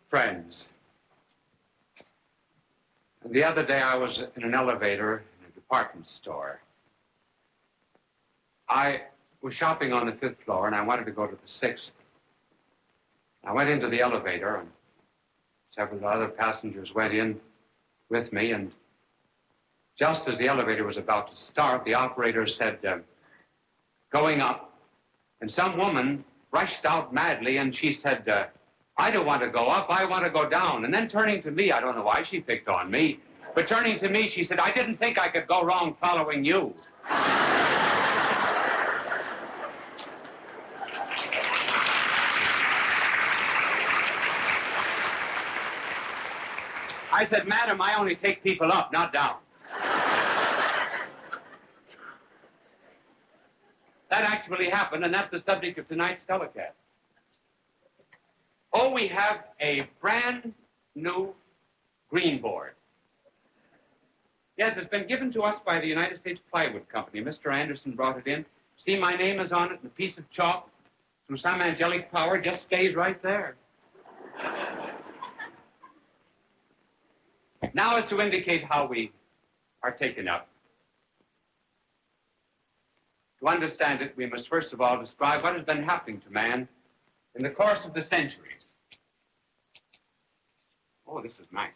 Friends. The other day I was in an elevator in a department store. I was shopping on the 5th floor and I wanted to go to the 6th. I went into the elevator and several other passengers went in with me, and just as the elevator was about to start, the operator said, going up, and some woman rushed out madly and she said, I don't want to go up, I want to go down. And then turning to me, I don't know why she picked on me, but turning to me, she said, I didn't think I could go wrong following you. I said, madam, I only take people up, not down. That actually happened, and that's the subject of tonight's telecast. Oh, we have a brand new green board. Yes, it's been given to us by the United States Plywood Company. Mr. Anderson brought it in. See, my name is on it, and a piece of chalk, through some angelic power, just stays right there. Now is to indicate how we are taken up. To understand it, we must first of all describe what has been happening to man in the course of the centuries. Oh, this is nice.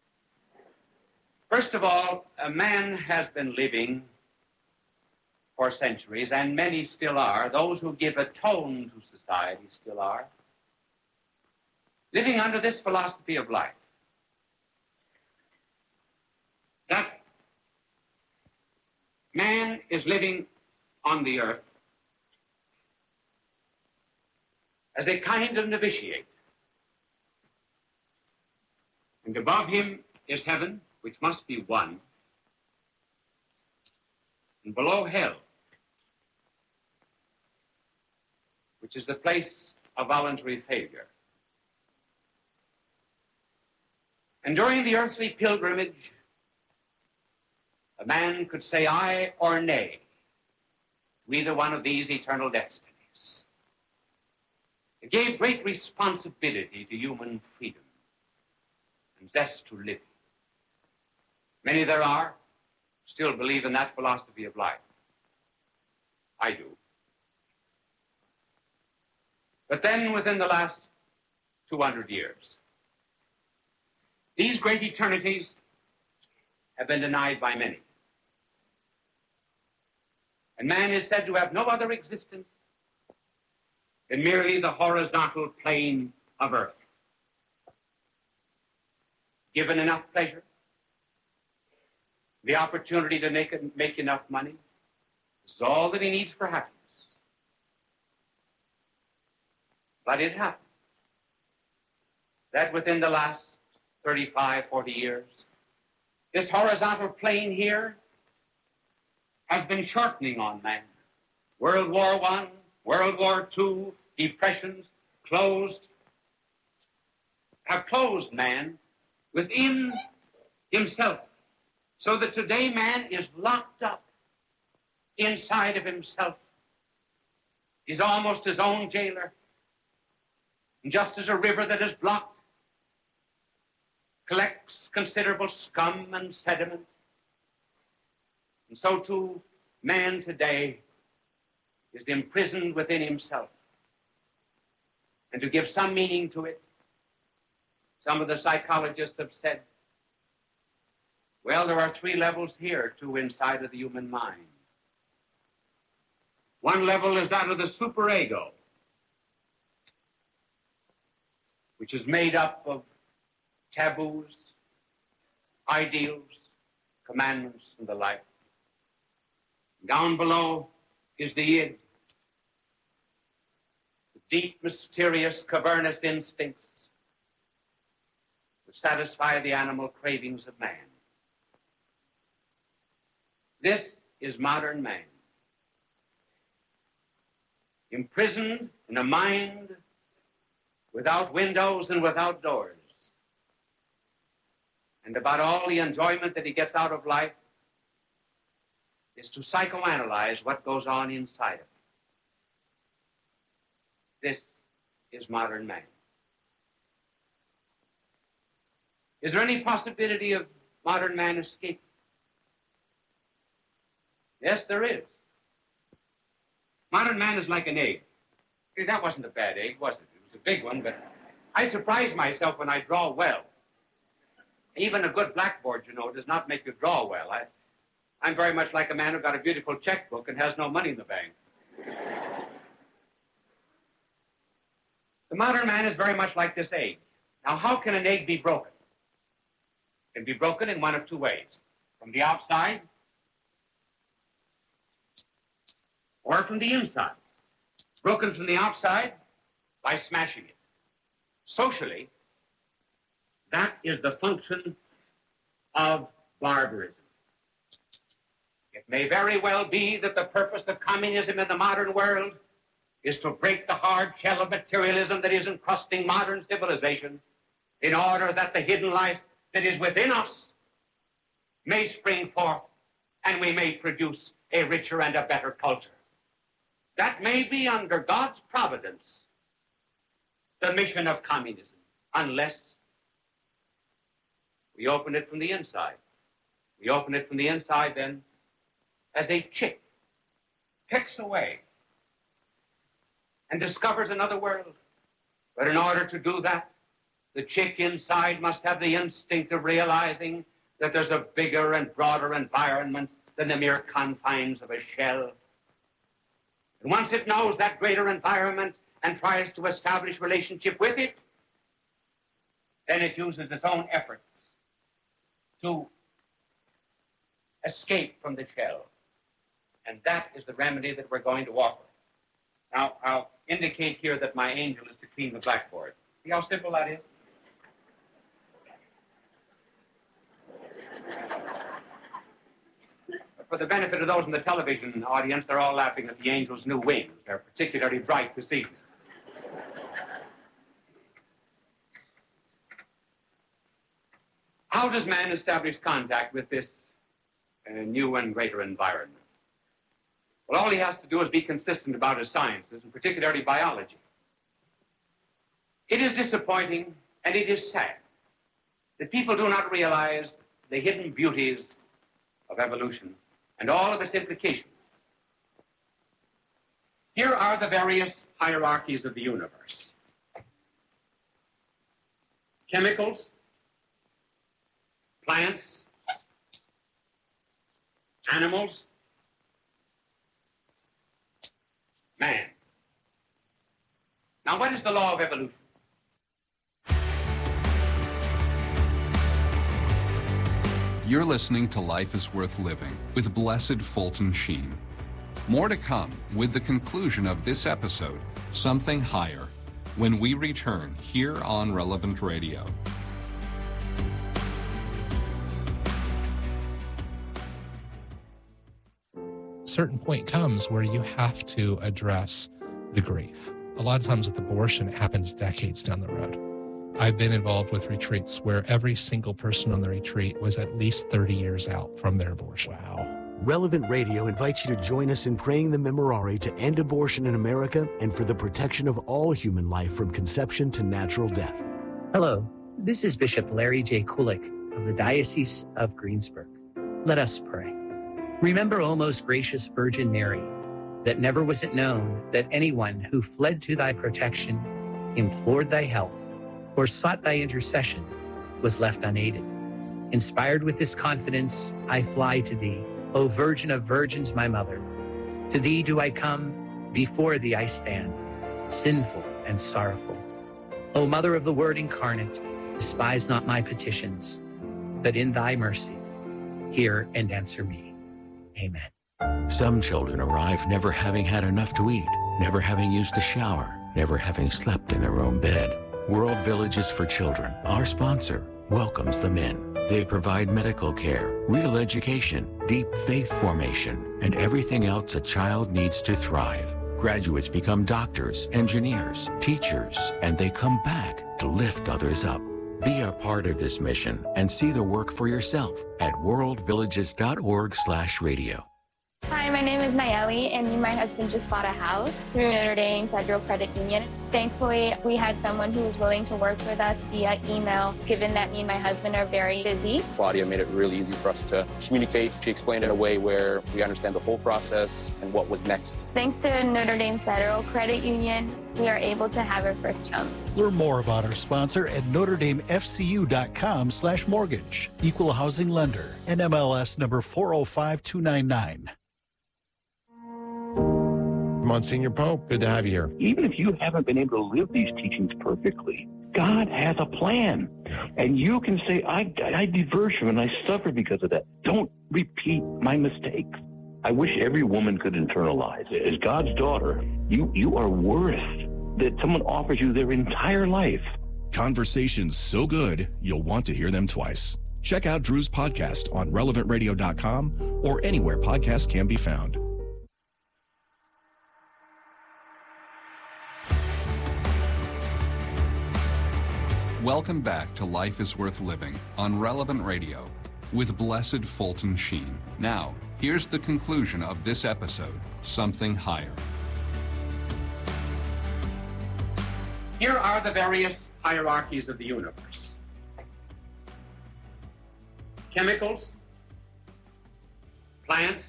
First of all, a man has been living for centuries, and many still are. Those who give a tone to society still are. Living under this philosophy of life. That man is living on the earth as a kind of novitiate. And above him is heaven, which must be one, and below hell, which is the place of voluntary failure. And during the earthly pilgrimage, a man could say aye or nay to either one of these eternal destinies. It gave great responsibility to human freedom and zest to live. Many there are still believe in that philosophy of life. I do. But then within the last 200 years, these great eternities have been denied by many. And man is said to have no other existence than merely the horizontal plane of earth. Given enough pleasure, the opportunity to make enough money, is all that he needs for happiness. But it happened that within the last 35, 40 years, this horizontal plane here has been shortening on man. World War I, World War II, depressions, have closed man within himself, so that today man is locked up inside of himself. He's almost his own jailer. And just as a river that is blocked collects considerable scum and sediment, and so too man today is imprisoned within himself. And to give some meaning to it, some of the psychologists have said, well, there are 3 levels here, too, inside of the human mind. One level is that of the superego, which is made up of taboos, ideals, commandments, and the like. Down below is the id, the deep, mysterious, cavernous instincts that satisfy the animal cravings of man. This is modern man, imprisoned in a mind without windows and without doors. And about all the enjoyment that he gets out of life is to psychoanalyze what goes on inside of him. This is modern man. Is there any possibility of modern man escaping? Yes, there is. Modern man is like an egg. See, that wasn't a bad egg, was it? It was a big one, but I surprise myself when I draw well. Even a good blackboard, you know, does not make you draw well. I'm very much like a man who got a beautiful checkbook and has no money in the bank. The modern man is very much like this egg. Now, how can an egg be broken? It can be broken in one of two ways. From the outside or from the inside. Broken from the outside by smashing it. Socially, that is the function of barbarism. It may very well be that the purpose of communism in the modern world is to break the hard shell of materialism that is encrusting modern civilization in order that the hidden life that is within us may spring forth and we may produce a richer and a better culture. That may be under God's providence the mission of communism, unless we open it from the inside. We open it from the inside then as a chick picks away and discovers another world. But in order to do that, the chick inside must have the instinct of realizing that there's a bigger and broader environment than the mere confines of a shell. And once it knows that greater environment and tries to establish relationship with it, then it uses its own efforts to escape from the shell. And that is the remedy that we're going to offer. Now, I'll indicate here that my angel is to clean the blackboard. See how simple that is? But for the benefit of those in the television audience, they're all laughing at the angel's new wings. They're particularly bright this evening. How does man establish contact with this new and greater environment? Well, all he has to do is be consistent about his sciences, and particularly biology. It is disappointing, and it is sad, that people do not realize the hidden beauties of evolution and all of its implications. Here are the various hierarchies of the universe. Chemicals, plants, animals, man. Now, what is the law of evolution? You're listening to Life is Worth Living with Blessed Fulton Sheen. More to come with the conclusion of this episode, Something Higher, when we return here on Relevant Radio. A certain point comes where you have to address the grief. A lot of times with abortion, it happens decades down the road. I've been involved with retreats where every single person on the retreat was at least 30 years out from their abortion. Wow. Relevant Radio invites you to join us in praying the Memorare to end abortion in America and for the protection of all human life from conception to natural death. Hello, this is Bishop Larry J. Kulik of the Diocese of Greensburg. Let us pray. Remember, O most gracious Virgin Mary, that never was it known that anyone who fled to thy protection, implored thy help, or sought thy intercession was left unaided. Inspired with this confidence, I fly to thee, O Virgin of Virgins, my mother. To thee do I come, before thee I stand, sinful and sorrowful. O Mother of the Word incarnate, despise not my petitions, but in thy mercy, hear and answer me. Amen. Some children arrive never having had enough to eat, never having used a shower, never having slept in their own bed. World Villages for Children, our sponsor, welcomes them in. They provide medical care, real education, deep faith formation, and everything else a child needs to thrive. Graduates become doctors, engineers, teachers, and they come back to lift others up. Be a part of this mission and see the work for yourself at worldvillages.org/radio. Hi, my name is Nayeli, and me and my husband just bought a house through Notre Dame Federal Credit Union. Thankfully, we had someone who was willing to work with us via email, given that me and my husband are very busy. Claudia made it really easy for us to communicate. She explained it in a way where we understand the whole process and what was next. Thanks to Notre Dame Federal Credit Union, we are able to have our first home. Learn more about our sponsor at NotreDameFCU.com/mortgage. Equal housing lender. NMLS number 405299. Monsignor Pope, good to have you here. Even if you haven't been able to live these teachings perfectly, God has a plan. And you can say, I diverge from it and I suffer because of that. Don't repeat my mistakes. I wish every woman could internalize it. As God's daughter, you are worth that someone offers you their entire life. Conversations so good, you'll want to hear them twice. Check out Drew's podcast on relevantradio.com or anywhere podcasts can be found. Welcome back to Life is Worth Living on Relevant Radio with Blessed Fulton Sheen. Now, here's the conclusion of this episode, Something Higher. Here are the various hierarchies of the universe. Chemicals, plants,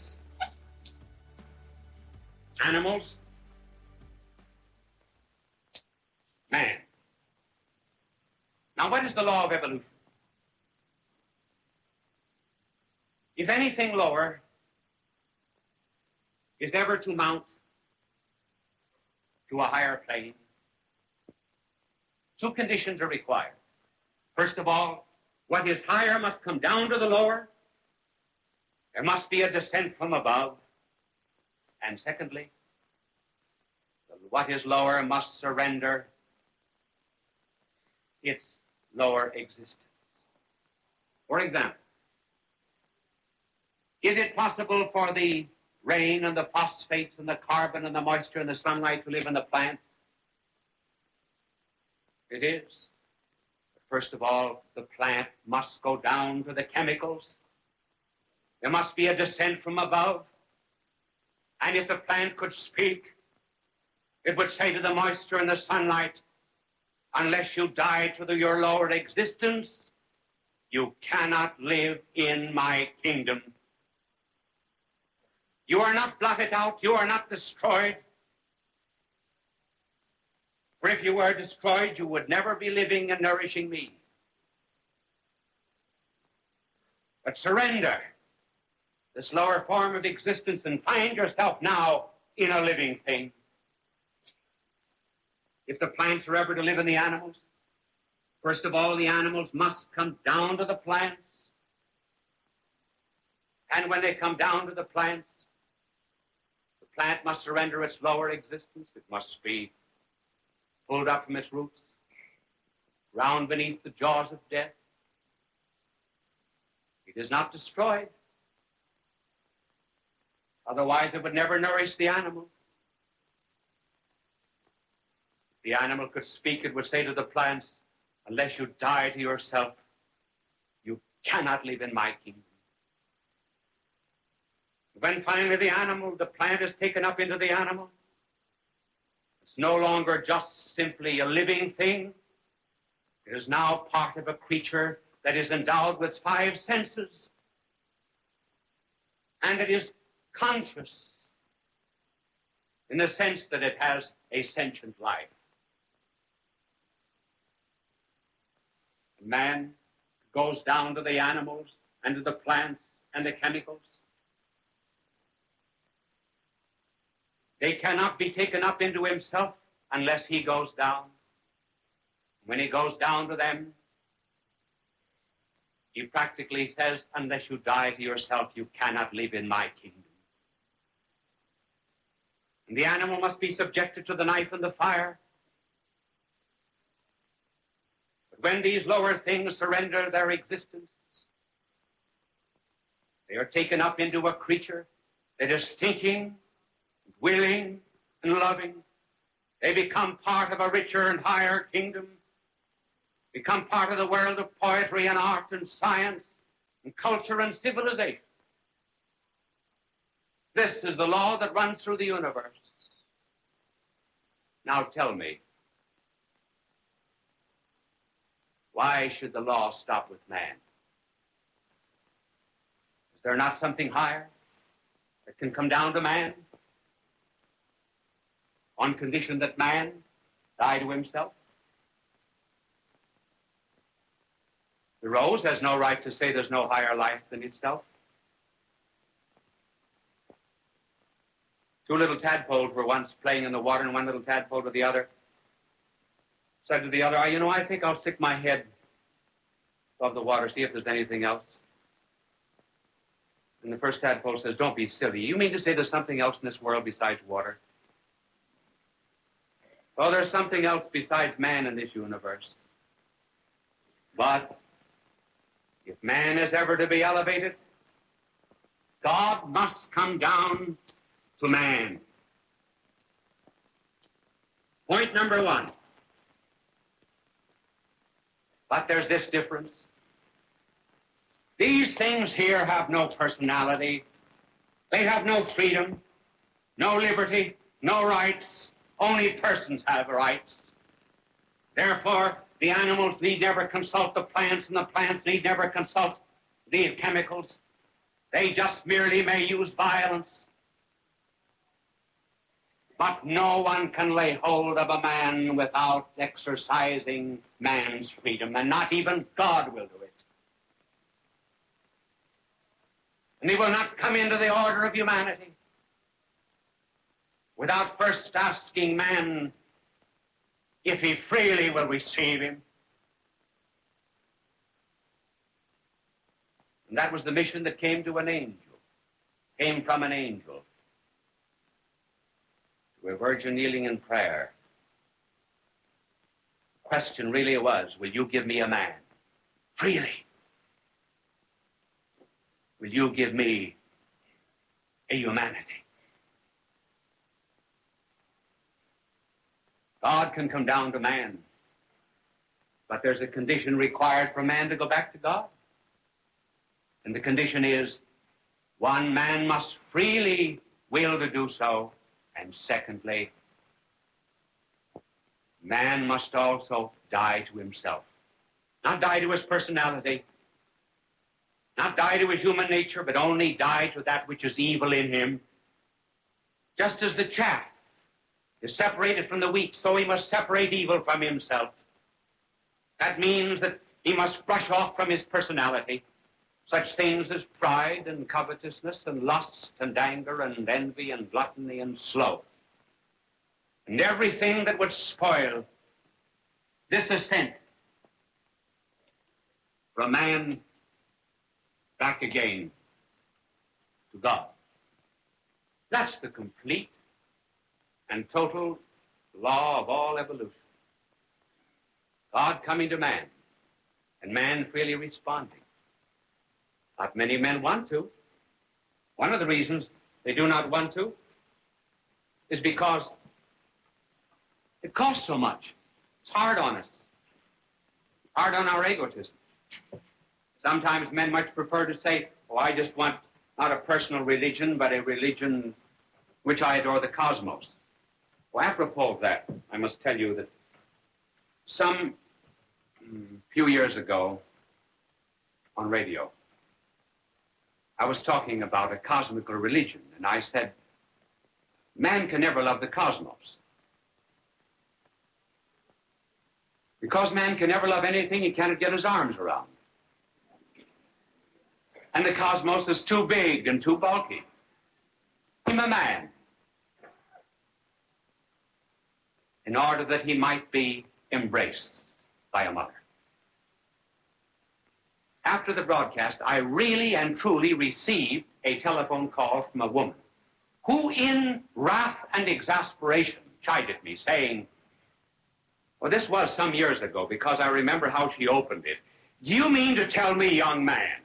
animals, man. Now, what is the law of evolution? If anything lower is ever to mount to a higher plane, two conditions are required. First of all, what is higher must come down to the lower. There must be a descent from above. And secondly, what is lower must surrender its lower existence. For example, is it possible for the rain and the phosphates and the carbon and the moisture and the sunlight to live in the plants? It is. But first of all, the plant must go down to the chemicals. There must be a descent from above. And if the plant could speak, it would say to the moisture and the sunlight, unless you die to your lower existence, you cannot live in my kingdom. You are not blotted out. You are not destroyed. For if you were destroyed, you would never be living and nourishing me. But surrender this lower form of existence and find yourself now in a living thing. If the plants are ever to live in the animals, first of all, the animals must come down to the plants. And when they come down to the plants, the plant must surrender its lower existence. It must be pulled up from its roots, round beneath the jaws of death. It is not destroyed. Otherwise, it would never nourish the animal. If the animal could speak, it would say to the plants, unless you die to yourself, you cannot live in my kingdom. When finally the plant is taken up into the animal, it's no longer just simply a living thing. It is now part of a creature that is endowed with 5 senses. And it is conscious in the sense that it has a sentient life. Man goes down to the animals and to the plants and the chemicals. They cannot be taken up into himself unless he goes down. When he goes down to them, he practically says, unless you die to yourself, you cannot live in my kingdom. And the animal must be subjected to the knife and the fire. But when these lower things surrender their existence, they are taken up into a creature that is thinking, willing, and loving. They become part of a richer and higher kingdom, become part of the world of poetry and art and science and culture and civilization. This is the law that runs through the universe. Now tell me, why should the law stop with man? Is there not something higher that can come down to man on condition that man die to himself? The rose has no right to say there's no higher life than itself. Two little tadpoles were once playing in the water, and one little tadpole to the other said to the other, you know, I think I'll stick my head above the water, see if there's anything else. And the first tadpole says, don't be silly. You mean to say there's something else in this world besides water? Oh, there's something else besides man in this universe. But if man is ever to be elevated, God must come down to man. Point number one. But there's this difference. These things here have no personality. They have no freedom, no liberty, no rights. Only persons have rights. Therefore, the animals need never consult the plants, and the plants need never consult the chemicals. They just merely may use violence. But no one can lay hold of a man without exercising man's freedom, and not even God will do it. And he will not come into the order of humanity without first asking man if he freely will receive him. And that was the mission that came to an angel, came from an angel, to a virgin kneeling in prayer. The question really was, will you give me a man? Freely. Will you give me a humanity? God can come down to man, but there's a condition required for man to go back to God. And the condition is, one, man must freely will to do so, and secondly, man must also die to himself. Not die to his personality, not die to his human nature, but only die to that which is evil in him. Just as the chaff is separated from the wheat, so he must separate evil from himself. That means that he must brush off from his personality such things as pride and covetousness and lust and anger and envy and gluttony and sloth, and everything that would spoil this ascent from man back again to God. That's the complete and total law of all evolution. God coming to man, and man freely responding. Not many men want to. One of the reasons they do not want to is because it costs so much. It's hard on us. Hard on our egotism. Sometimes men much prefer to say, oh, I just want not a personal religion, but a religion which I adore, the cosmos. Well, apropos of that, I must tell you that some few years ago on radio, I was talking about a cosmical religion, and I said, man can never love the cosmos. Because man can never love anything he cannot get his arms around. And the cosmos is too big and too bulky. I'm a man, in order that he might be embraced by a mother. After the broadcast, I really and truly received a telephone call from a woman who, in wrath and exasperation, chided me, saying, well, this was some years ago, because I remember how she opened it. Do you mean to tell me, young man?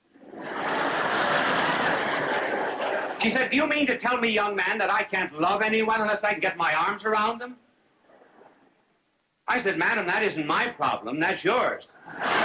She said, do you mean to tell me, young man, that I can't love anyone unless I can get my arms around them? I said, madam, that isn't my problem, that's yours.